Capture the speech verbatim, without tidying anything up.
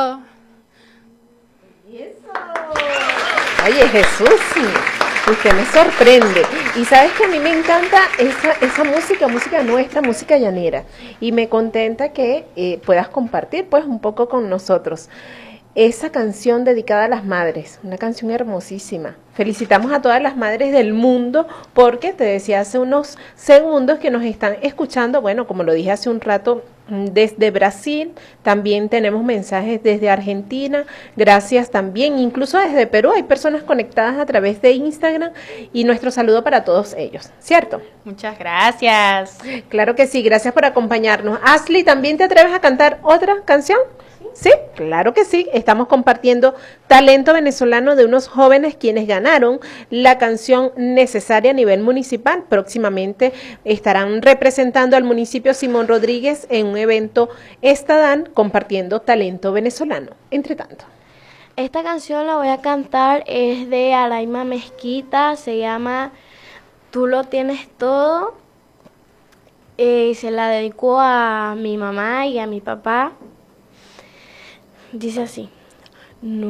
Oye, Jesús, sí, usted me sorprende. Y sabes que a mí me encanta esa, esa música, música nuestra, música llanera. Y me contenta que eh, puedas compartir pues un poco con nosotros esa canción dedicada a las madres, una canción hermosísima. Felicitamos a todas las madres del mundo porque te decía hace unos segundos que nos están escuchando, bueno, como lo dije hace un rato, desde Brasil, también tenemos mensajes desde Argentina, gracias también, incluso desde Perú hay personas conectadas a través de Instagram y nuestro saludo para todos ellos, ¿cierto? Muchas gracias. Claro que sí, gracias por acompañarnos. Ashley, ¿también te atreves a cantar otra canción? Sí, claro que sí. Estamos compartiendo talento venezolano de unos jóvenes quienes ganaron la canción necesaria a nivel municipal. Próximamente estarán representando al municipio Simón Rodríguez en un evento estadán compartiendo talento venezolano. Entre tanto, esta canción la voy a cantar, es de Araima Mezquita, se llama Tú lo tienes todo. Eh, se la dedico a mi mamá y a mi papá. Dice así. No